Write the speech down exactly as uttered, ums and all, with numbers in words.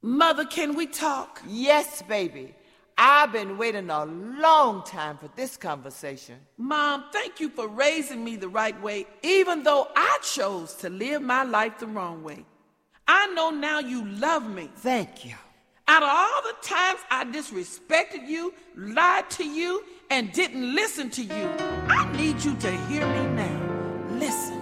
Mother, can we talk? Yes, baby. I've been waiting a long time for this conversation. Mom, thank you for raising me the right way, even though I chose to live my life the wrong way. I know now you love me. Thank you. Out of all the times I disrespected you, lied to you, and didn't listen to you, I need you to hear me now. Listen.